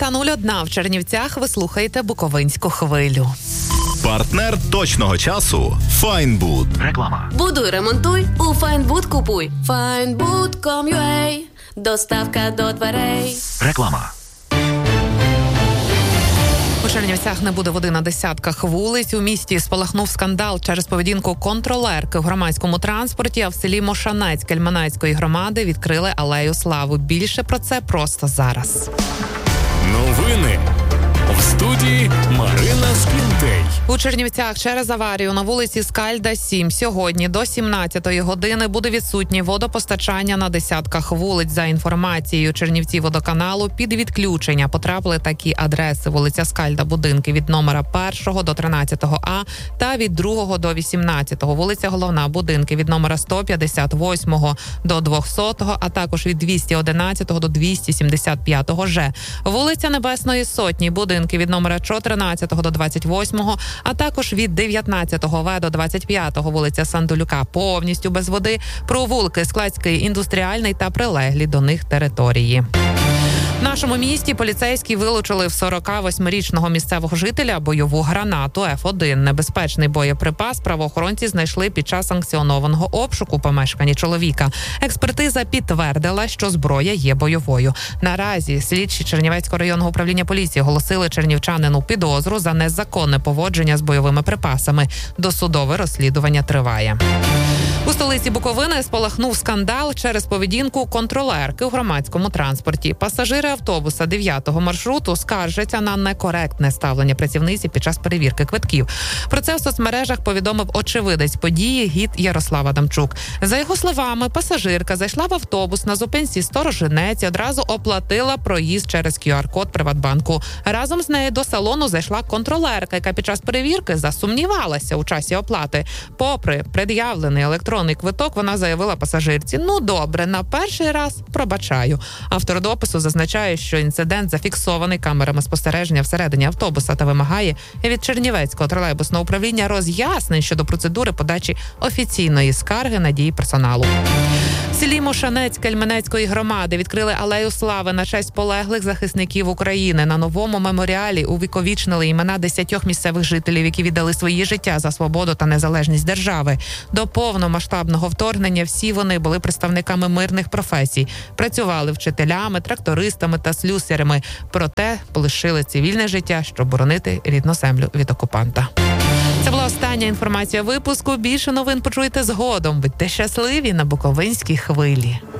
9:01 в Чернівцях. Ви слухаєте Буковинську хвилю. Партнер точного часу – Файнбуд. Реклама. Будуй, ремонтуй, у Файнбуд купуй. Findbood.com.ua. Доставка до дверей. Реклама. У Чернівцях не буде води на десятках вулиць. У місті спалахнув скандал через поведінку контролерки в громадському транспорті, а в селі Мошанець Кельменецької громади відкрили алею слави. Більше про це просто зараз. Новини. В студії Марина Скінтей. У Чернівцях через аварію на вулиці Скальда, 7 сьогодні до 17-ї години буде відсутнє водопостачання на десятках вулиць. За інформацією Чернівціводоканалу, під відключення потрапили такі адреси: вулиця Скальда, будинки від номера 1 до 13 А та від 2 до 18, вулиця Головна, будинки від номера 158 до 200, а також від 211 до 275 Ж, вулиця Небесної Сотні, будинки від номера 14 до 28, а також від 19 В до 25, вулиця Сандолюка повністю без води, провулки Складський, Індустріальний та прилеглі до них території. В нашому місті поліцейські вилучили в 48-річного місцевого жителя бойову гранату F1. Небезпечний боєприпас правоохоронці знайшли під час санкціонованого обшуку помешкання чоловіка. Експертиза підтвердила, що зброя є бойовою. Наразі слідчі Чернівецького районного управління поліції оголосили чернівчанину підозру за незаконне поводження з бойовими припасами. Досудове розслідування триває. У столиці Буковини спалахнув скандал через поведінку контролерки у громадському транспорті. Пасажири автобуса 9-го маршруту скаржаться на некоректне ставлення працівниці під час перевірки квитків. Про це в соцмережах повідомив очевидець події гід Ярослав Адамчук. За його словами, пасажирка зайшла в автобус на зупинці Сторожинець і одразу оплатила проїзд через QR-код Приватбанку. Разом з нею до салону зайшла контролерка, яка під час перевірки засумнівалася у часі оплати. Попри пред'явлений електронний квиток, вона заявила пасажирці: «Ну добре, на перший раз пробачаю». Автор допису зазначає, що інцидент зафіксований камерами спостереження всередині автобуса та вимагає від Чернівецького тролейбусного управління роз'яснень щодо процедури подачі офіційної скарги на дії персоналу. В селі Мошанець Кельменецької громади відкрили алею слави на честь полеглих захисників України. На новому меморіалі увіковічнили імена 10 місцевих жителів, які віддали свої життя за свободу та незалежність держави. До повномасштабного вторгнення всі вони були представниками мирних професій. Працювали вчителями, трактористами та слюсарями. Проте полишили цивільне життя, щоб боронити рідну землю від окупанта. Це була остання інформація випуску. Більше новин почуєте згодом. Будьте щасливі на Буковинській хвилі.